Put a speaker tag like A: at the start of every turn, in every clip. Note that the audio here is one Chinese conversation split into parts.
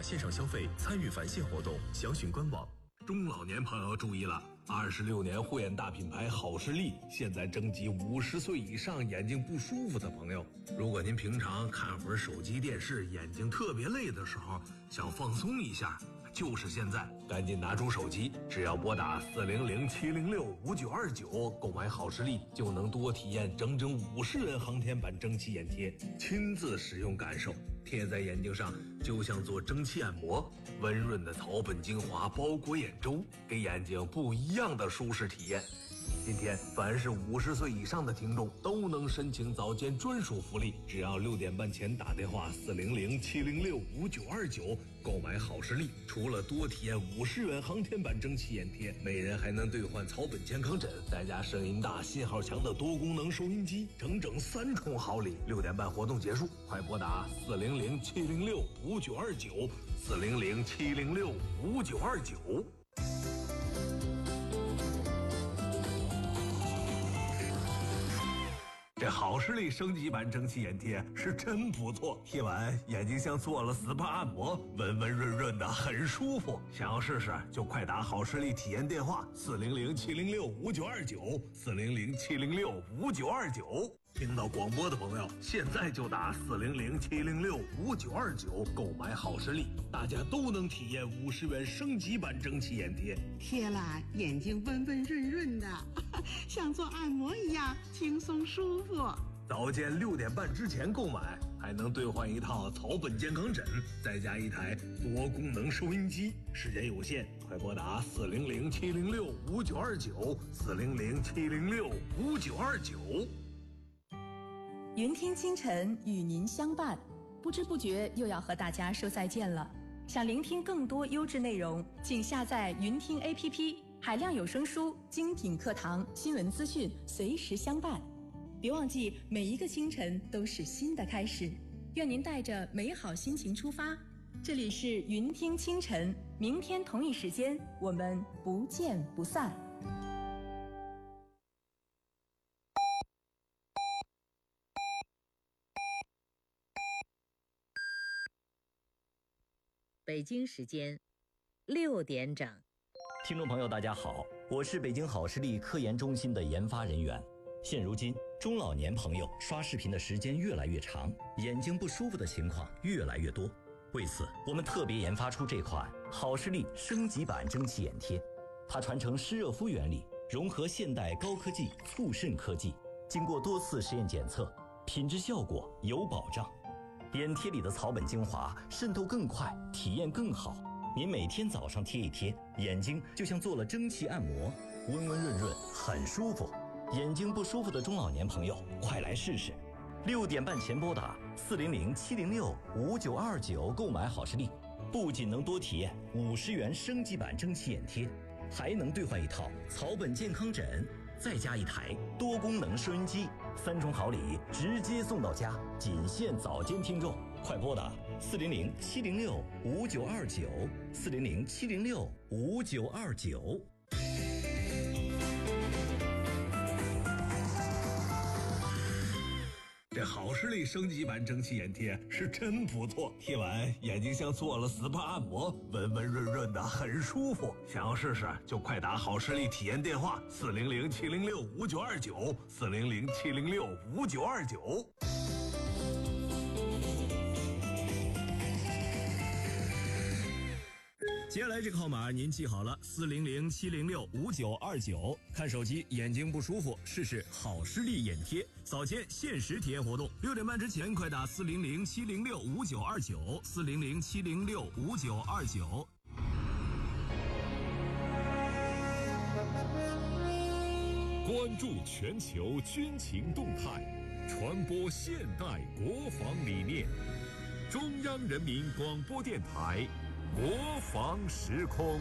A: 线上消费，参与返现活动，详询官网。
B: 中老年朋友注意了，26年护眼大品牌好视力现在征集50岁以上眼睛不舒服的朋友。如果您平常看会儿手机电视，眼睛特别累的时候，想放松一下，就是现在，赶紧拿出手机，只要拨打400-706-5929购买好视力，就能多体验整整50元航天版蒸汽眼贴，亲自使用感受，贴在眼睛上就像做蒸汽按摩，温润的草本精华包裹眼周，给眼睛不一样的舒适体验。今天凡是50岁以上的听众都能申请早间专属福利，只要6点半前打电话400-706-5929购买好视力，除了多体验50元航天版蒸汽眼贴，每人还能兑换草本健康枕，再加声音大信号强的多功能收音机，整整3重好礼。6点半活动结束，快拨打400-706-5929 400-706-5929。这好视力升级版蒸汽眼贴是真不错，贴完眼睛像做了 SPA 按摩，温温润润的，很舒服。想要试试就快打好视力体验电话400-706-5929 400-706-5929。听到广播的朋友，现在就打400-706-5929购买好视力，大家都能体验50元升级版蒸汽眼贴，
C: 贴了眼睛温温润润的，像做按摩一样轻松舒服。
B: 早间6点半之前购买，还能兑换一套草本健康枕，再加一台多功能收音机。时间有限，快拨打400-706-5929 400-706-5929。
D: 云听清晨与您相伴，不知不觉又要和大家说再见了。想聆听更多优质内容，请下载云听 APP， 海量有声书、精品课堂、新闻资讯随时相伴。别忘记，每一个清晨都是新的开始。愿您带着美好心情出发。这里是云听清晨，明天同一时间我们不见不散。
E: 北京时间6点整。
F: 听众朋友大家好，我是北京好视力科研中心的研发人员。现如今中老年朋友刷视频的时间越来越长，眼睛不舒服的情况越来越多。为此我们特别研发出这款好视力升级版蒸汽眼贴，它传承湿热敷原理，融合现代高科技促渗科技，经过多次实验检测，品质效果有保障。眼贴里的草本精华渗透更快，体验更好。您每天早上贴一贴，眼睛就像做了蒸汽按摩，温温润润，很舒服。眼睛不舒服的中老年朋友，快来试试。6点半前拨打400-706-5929购买好视力，不仅能多体验50元升级版蒸汽眼贴，还能兑换一套草本健康枕，再加一台多功能收音机，3重好礼直接送到家，仅限早间听众，快拨打400-706-5929 400-706-5929。
B: 这好视力升级版蒸汽眼贴是真不错，贴完眼睛像做了 SPA 按摩，温温润润的，很舒服。想要试试就快打好视力体验电话400-706-5929 400-706-5929。
A: 接下来这个号码您记好了，400-706-5929。看手机眼睛不舒服，试试好视力眼贴，早间限时体验活动，6点半之前快打400-706-5929 400-706-5929。
G: 关注全球军情动态，传播现代国防理念。中央人民广播电台国防时空。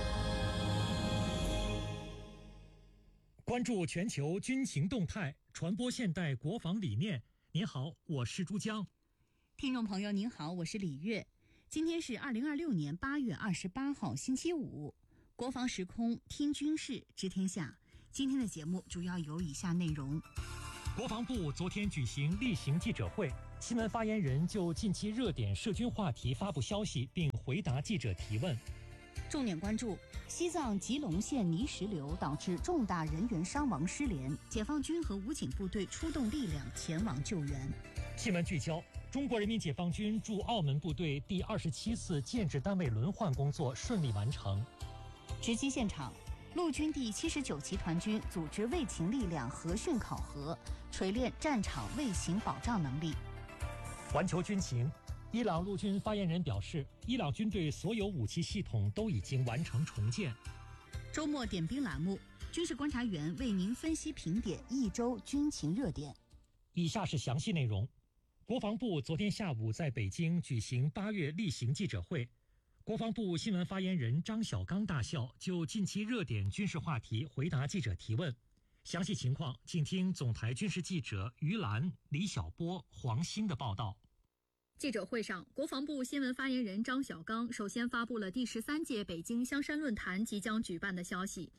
H: 关注全球军情动态，传播现代国防理念。您好，我是珠江。
I: 听众朋友您好，我是李月。今天是2026年8月28号星期五，国防时空听军事知天下。今天的节目主要有以下内容。
H: 国防部昨天举行例行记者会，新闻发言人就近期热点涉军话题发布消息并回回答记者提问。
I: 重点关注：西藏吉隆县泥石流导致重大人员伤亡失联，解放军和武警部队出动力量前往救援。
H: 新闻聚焦：中国人民解放军驻澳门部队第27次建制单位轮换工作顺利完成。
I: 直击现场，陆军第79集团军组织卫勤力量核训考核，锤炼战场卫行保障能力。
H: 环球军情，伊朗陆军发言人表示，伊朗军队所有武器系统都已经完成重建。
I: 周末点兵栏目，军事观察员为您分析评点一周军情热点。
H: 以下是详细内容。国防部昨天下午在北京举行8月例行记者会，国防部新闻发言人张晓刚大校就近期热点军事话题回答记者提问。详细情况，请听总台军事记者于兰、李晓波、黄鑫的报道。
D: 记者会上，国防部新闻发言人张晓刚首先发布了第13届北京香山论坛即将举办的消息。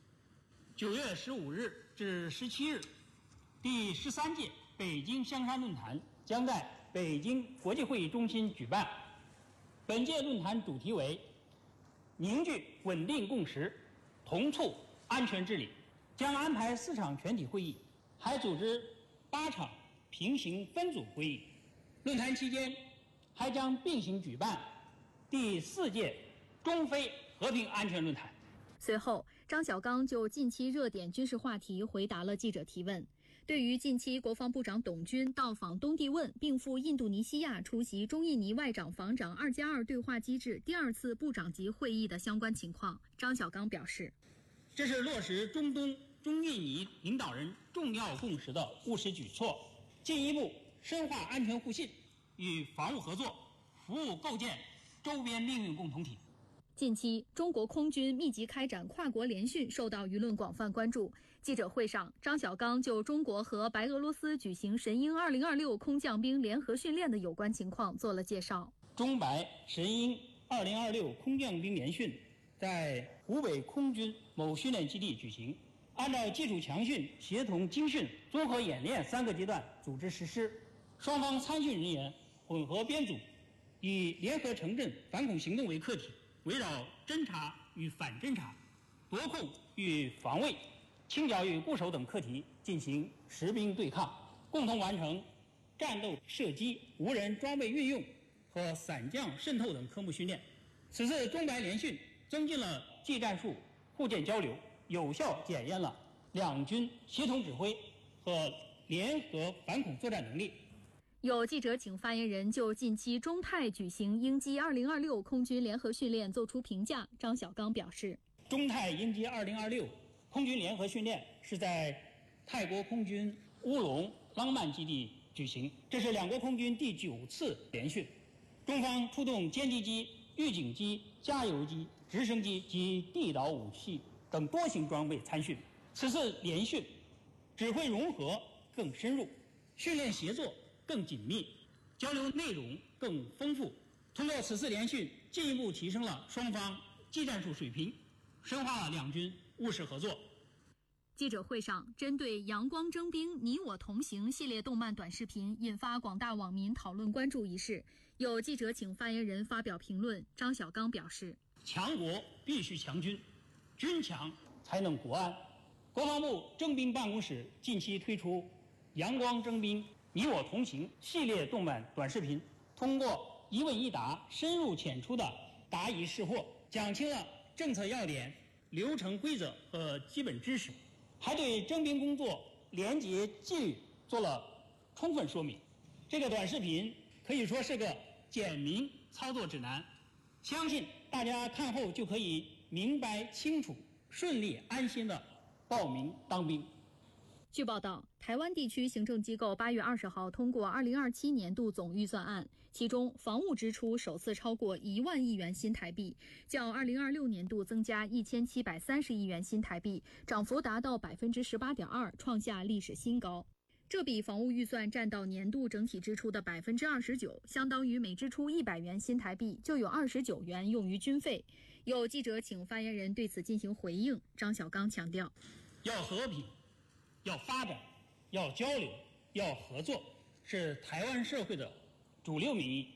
J: 9月15日至17日，第13届北京香山论坛将在北京国际会议中心举办。本届论坛主题为凝聚稳定共识，同促安全治理，将安排4场全体会议，还组织8场平行分组会议。论坛期间还将并行举办第4届中非和平安全论坛。
D: 随后，张晓刚就近期热点军事话题回答了记者提问。对于近期国防部长董军到访东帝汶，并赴印度尼西亚出席中印尼外长防长2+2对话机制第2次部长级会议的相关情况，张晓刚表示，
J: 这是落实中东、中印尼领导人重要共识的务实举措，进一步深化安全互信与防务合作，服务构建周边命运共同体。
D: 近期，中国空军密集开展跨国联训受到舆论广泛关注。记者会上，张晓刚就中国和白俄罗斯举行神鹰2026空降兵联合训练的有关情况做了介绍。
J: 中白神鹰2026空降兵联训在湖北空军某训练基地举行，按照基础强训、协同精训、综合演练3个阶段组织实施。双方参训人员混合编组，以联合城镇反恐行动为课题，围绕侦察与反侦察、夺控与防卫、清剿与固守等课题进行实兵对抗，共同完成战斗射击、无人装备运用和伞降渗透等科目训练。此次中白联训增进了技战术互鉴交流，有效检验了两军协同指挥和联合反恐作战能力。
D: 有记者请发言人就近期中泰举行鹰击2026空军联合训练作出评价。张晓刚表示，
J: 中泰鹰击2026空军联合训练是在泰国空军乌龙浪曼基地举行，这是两国空军第9次联训。中方出动歼击机、预警机、加油机、直升机及地导武器等多型装备参训。此次联训，指挥融合更深入，训练协作更紧密，交流内容更丰富。通过此次联训，进一步提升了双方技战术水平，深化了两军务实合作。
D: 记者会上，针对《阳光征兵你我同行》系列动漫短视频引发广大网民讨论关注一事，有记者请发言人发表评论。张晓刚表示，
J: 强国必须强军，军强才能国安。国防部征兵办公室近期推出《阳光征兵你我同行》系列动漫短视频，通过一问一答、深入浅出的答疑释惑，讲清了政策要点、流程规则和基本知识，还对征兵工作廉洁纪律做了充分说明。这个短视频可以说是个简明操作指南，相信大家看后就可以明白清楚、顺利安心的报名当兵。
D: 据报道，台湾地区行政机构8月20号通过2027年度总预算案，其中防务支出首次超过1万亿元新台币，较2026年度增加1730亿元新台币，涨幅达到18.2%，创下历史新高。这笔防务预算占到年度整体支出的29%，相当于每支出100元新台币就有29元用于军费。有记者请发言人对此进行回应，张晓刚强调，
J: 要和平，要发展，要交流，要合作，是台湾社会的主流民意。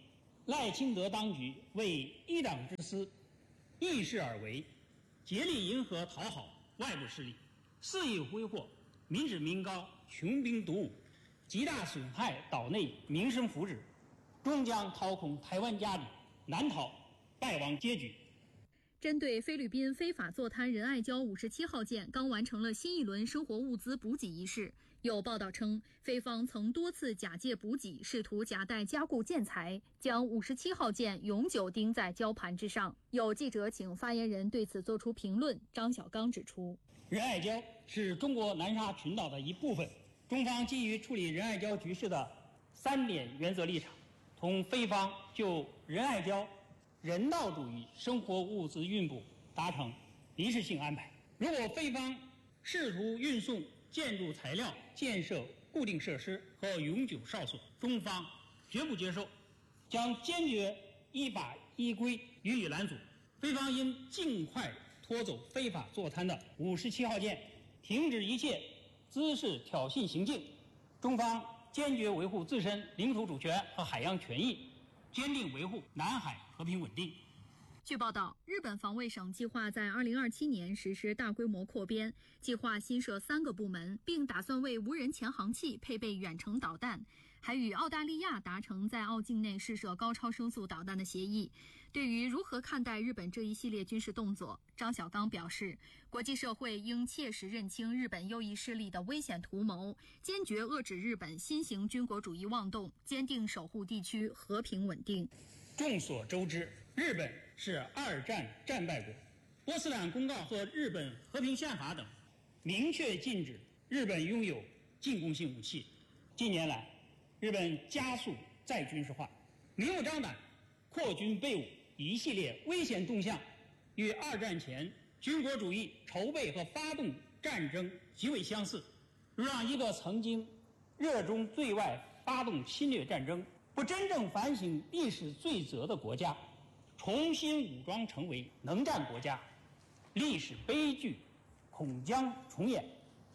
J: 赖清德当局为一党之私，逆势而为，竭力迎合讨好外部势力，肆意挥霍，民脂民膏，穷兵黩武，极大损害岛内民生福祉，终将掏空台湾家底，难逃败亡结局。
K: 针对菲律宾非法坐滩仁爱礁57号舰刚完成了新一轮生活物资补给仪式，有报道称，菲方曾多次假借补给，试图夹带加固建材，将57号舰永久钉在礁盘之上。有记者请发言人对此作出评论。张小刚指出，
J: 仁爱礁是中国南沙群岛的一部分，中方基于处理仁爱礁局势的3点原则立场，同菲方就仁爱礁人道主义生活物资运补达成临时性安排。如果菲方试图运送建筑材料、建设固定设施和永久哨所，中方绝不接受，将坚决依法依规予以拦阻。菲方应尽快拖走非法坐滩的57号舰，停止一切滋事挑衅行径。中方坚决维护自身领土主权和海洋权益，坚定维护南海和平稳定。
K: 据报道，日本防卫省计划在2027年实施大规模扩编，计划新设3个部门，并打算为无人潜航器配备远程导弹，还与澳大利亚达成在澳境内试射高超声速导弹的协议。对于如何看待日本这一系列军事动作，张小刚表示，国际社会应切实认清日本右翼势力的危险图谋，坚决遏制日本新型军国主义妄动，坚定守护地区和平稳定。
J: 众所周知，日本是2战战败国，波茨坦公告和日本和平宪法等明确禁止日本拥有进攻性武器。近年来，日本加速再军事化，明目张胆扩军备武，一系列危险动向与2战前军国主义筹备和发动战争极为相似。让一个曾经热衷对外发动侵略战争、不真正反省历史罪责的国家重新武装成为能战国家，历史悲剧恐将重演。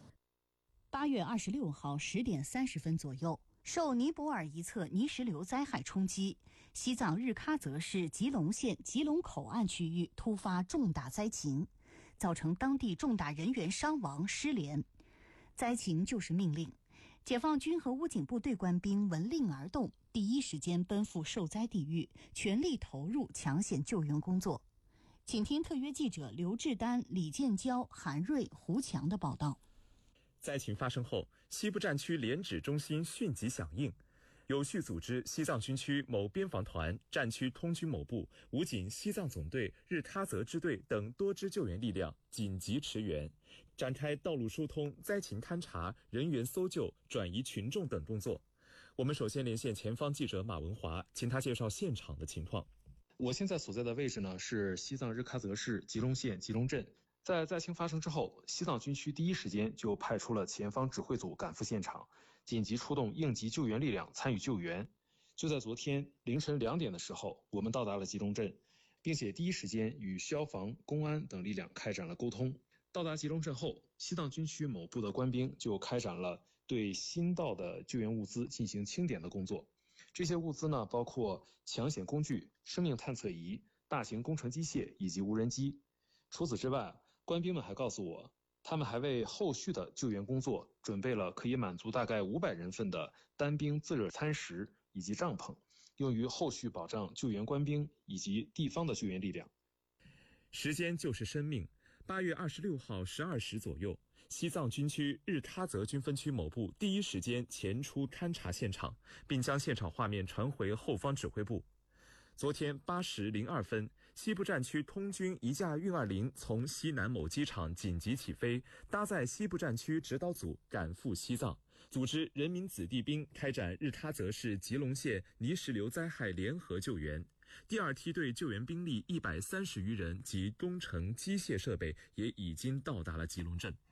I: 8月26号10点30分左右，受尼泊尔一侧泥石流灾害冲击，西藏日喀则市吉隆县吉隆口岸区域突发重大灾情，造成当地重大人员伤亡失联。灾情就是命令，解放军和武警部队官兵闻令而动，第一时间奔赴受灾地域，全力投入抢险救援工作。请听特约记者刘志丹、李建交、韩瑞、胡强的报道。
L: 灾情发生后，西部战区联指中心迅即响应，有序组织西藏军区某边防团、战区通军某部、武警西藏总队、日喀则支队等多支救援力量紧急驰援，展开道路疏通、灾情勘察、人员搜救、转移群众等工作。我们首先连线前方记者马文华，请他介绍现场的情况。
M: 我现在所在的位置呢是西藏日喀则市吉隆县吉隆镇。在灾情发生之后，西藏军区第一时间就派出了前方指挥组赶赴现场，紧急出动应急救援力量参与救援。就在昨天凌晨2点的时候，我们到达了吉隆镇，并且第一时间与消防、公安等力量开展了沟通。到达吉隆镇后，西藏军区某部的官兵就开展了对新到的救援物资进行清点的工作。这些物资呢，包括抢险工具、生命探测仪、大型工程机械以及无人机。除此之外，官兵们还告诉我，他们还为后续的救援工作准备了可以满足大概500人份的单兵自热餐食以及帐篷，用于后续保障救援官兵以及地方的救援力量。
L: 时间就是生命。8月26号12时左右，西藏军区日喀则军分区某部第一时间前出勘察现场，并将现场画面传回后方指挥部。昨天8时02分，西部战区通军一架运20从西南某机场紧急起飞，搭载西部战区指导组赶赴西藏，组织人民子弟兵开展日喀则市吉隆县泥石流灾害联合救援。第2梯队救援兵力130余人及工程机械设备也已经到达了吉隆镇。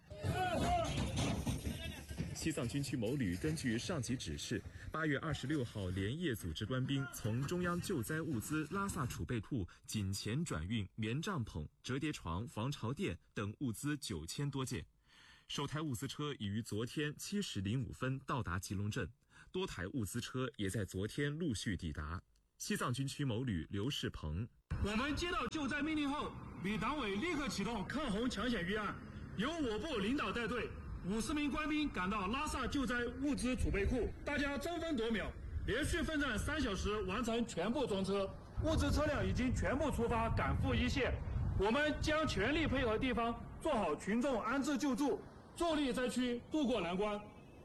L: 西藏军区某旅根据上级指示，8月26号连夜组织官兵从中央救灾物资拉萨储备库紧前转运棉帐篷、折叠床、防潮垫等物资9000多件。首台物资车已于昨天7时05分到达吉隆镇，多台物资车也在昨天陆续抵达。 西藏军区某旅刘世鹏：
N: 我们接到救灾命令后，旅党委立刻启动抗洪抢险预案，由我部领导带队，50名官兵赶到拉萨救灾物资储备库，大家争分夺秒，连续奋战3小时，完成全部装车，物资车辆已经全部出发，赶赴一线。我们将全力配合地方，做好群众安置救助，助力灾区渡过难关。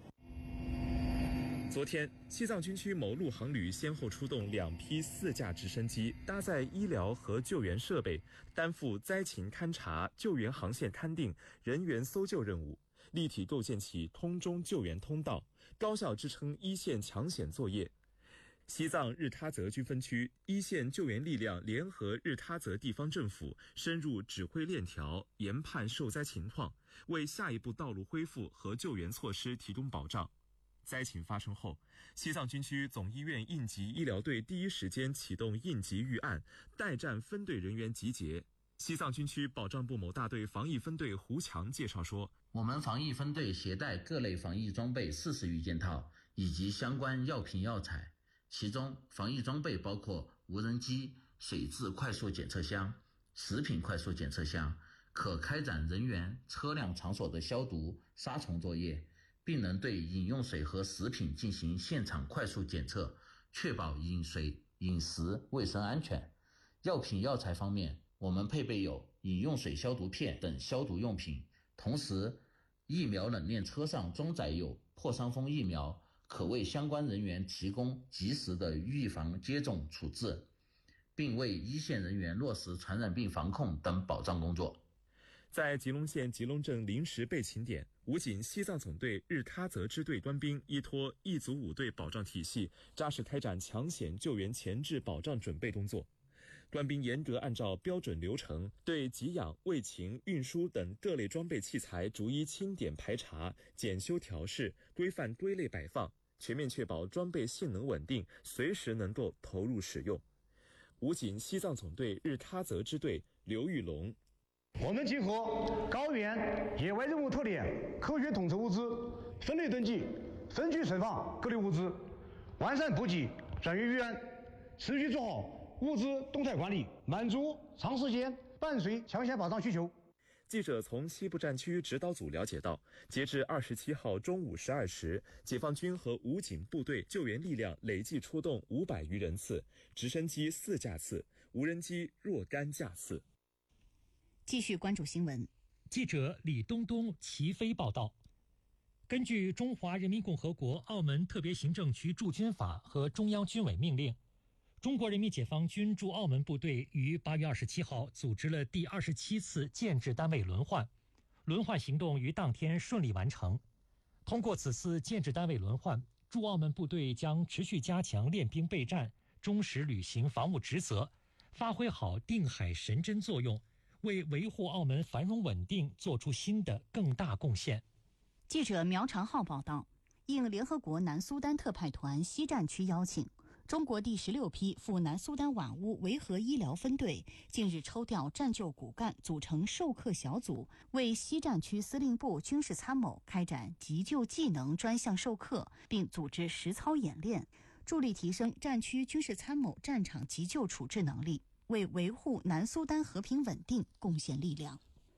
L: 昨天，西藏军区某路航旅先后出动2批4架直升机，搭载医疗和救援设备，担负灾情勘察、救援航线勘定、人员搜救任务，立体构建起通中救援通道，高效支撑一线抢险作业。西藏日喀则军分区一线救援力量联合日喀则地方政府，深入指挥链条，研判受灾情况，为下一步道路恢复和救援措施提供保障。灾情发生后，西藏军区总医院应急医疗队第一时间启动应急预案，待战分队人员集结。西藏军区保障部某大队防疫分队胡强介绍说，
O: 我们防疫分队携带各类防疫装备40余件套，以及相关药品药材，其中防疫装备包括无人机、水质快速检测箱、食品快速检测箱，可开展人员、车辆场所的消毒、杀虫作业，并能对饮用水和食品进行现场快速检测，确保饮水、饮食卫生安全。药品药材方面，我们配备有饮用水消毒片等消毒用品，同时疫苗冷链车上装载有破伤风疫苗，可为相关人员提供及时的预防接种处置，并为一线人员落实传染病防控等保障工作。
L: 在吉隆县吉隆镇临时备勤点，武警西藏总队日喀则支队官兵依托一组5队保障体系，扎实开展抢险救援前置保障准备工作。官兵严格按照标准流程，对给养、卫勤、运输等各类装备器材逐一清点排查、检修调试，规范归类摆放，全面确保装备性能稳定，随时能够投入使用。武警西藏总队日喀则支队刘玉龙：
P: 我们结合高原野外任务特点，科学统筹物资，分类登记，分区存放各类物资，完善补给转运预案，持续做好物资动态管理，满足长时间伴随抢险保障需求。
L: 记者从西部战区指导组了解到，截至27号中午12时，解放军和武警部队救援力量累计出动500余人次，直升机4架次，无人机若干架次。
I: 继续关注新闻。
H: 记者李东东、齐飞报道。根据《中华人民共和国澳门特别行政区驻军法》和中央军委命令，中国人民解放军驻澳门部队于8月27号组织了第27次建制单位轮换，轮换行动于当天顺利完成。通过此次建制单位轮换，驻澳门部队将持续加强练兵备战，忠实履行防务职责，发挥好定海神针作用，为维护澳门繁荣稳定做出新的更大贡献。
I: 记者苗长浩报道，应联合国南苏丹特派团西战区邀请，中国第16批赴南苏丹瓦乌维和医疗分队近日抽调战救骨干，组成授课小组，为西战区司令部军事参谋开展急救技能专项授课，并组织实操演练，助力提升战区军事参谋战场急救处置能力，为维护南苏丹和平稳定贡献力量。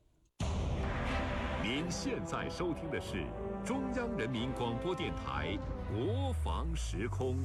G: 您现在收听的是中央人民广播电台国防时空。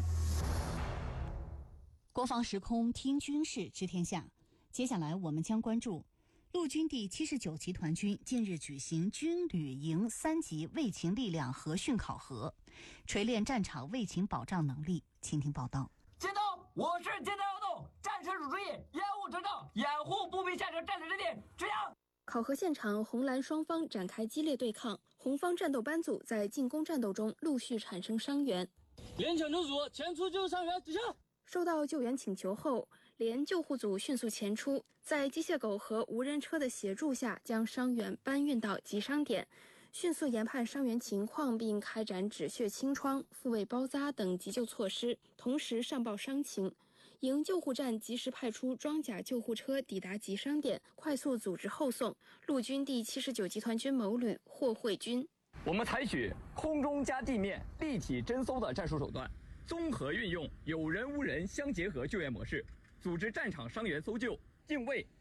I: 国防时空听军事知天下，接下来我们将关注陆军第79集团军近日举行军旅营3级卫勤力量核训考核，锤炼战场卫勤保障能力。请听报道。
Q: 接到，我是接到要动，战车主追野，烟雾征兆，掩护步兵下车战略阵地，支援。
R: 考核现场，红蓝双方展开激烈对抗，红方战斗班组在进攻战斗中陆续产生伤员。
Q: 连抢救组前出救伤员，指向。
R: 收到救援请求后，连救护组迅速前出，在机械狗和无人车的协助下，将伤员搬运到急伤点，迅速研判伤员情况，并开展止血清创、复位包扎等急救措施，同时上报伤情。营救护站及时派出装甲救护车抵达急伤点，快速组织后送。陆军第79集团军某旅霍慧军：
S: 我们采取空中加地面立体侦搜的战术手段， 综合运用有人无人相结合救援模式，组织战场伤员搜救、定位、